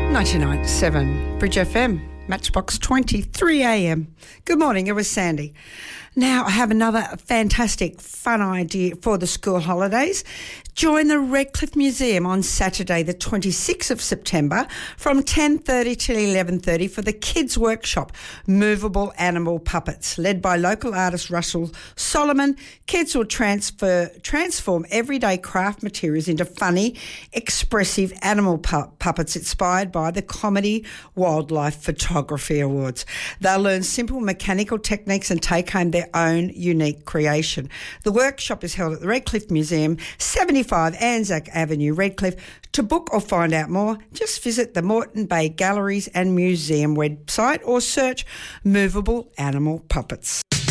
99.7 Bridge FM, Matchbox 23 AM. Good morning, it was Sandy. Now I have another fantastic, fun idea for the school holidays. Join the Redcliffe Museum on Saturday the 26th of September from 10:30 till 11:30 for the Kids Workshop, Movable Animal Puppets. Led by local artist Russell Solomon, kids will transform everyday craft materials into funny, expressive animal puppets inspired by the Comedy Wildlife Photography Awards. They'll learn simple mechanical techniques and take home their own unique creation. The workshop is held at the Redcliffe Museum, 75 Anzac Avenue, Redcliffe. To book or find out more, just visit the Moreton Bay Galleries and Museum website or search Movable Animal Puppets.